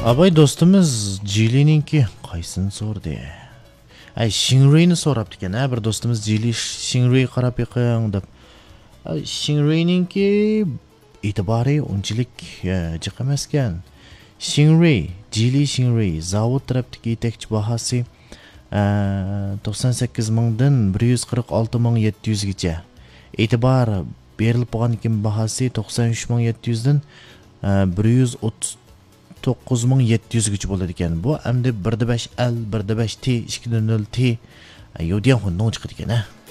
Abay do'stimiz Jilininki qaysini so'rdi? Ay Shingrayni so'rabdi ekan. Bir do'stimiz Jili Shingray qarab yiqing deb. Shingrayninki e'tibori unchalik jiq emas ekan. Shingray, Jili Shingray zavod tarafdagi yetakchi bahosi 98 mingdan 146 gacha. E'tibor berilib qolgan ekan bahosi 93 dan 139 gacha bo'ladi ekan. Bu endi 1.5L, 1.5T, 2.0T yo'diyan xunnon chiqadi ekan.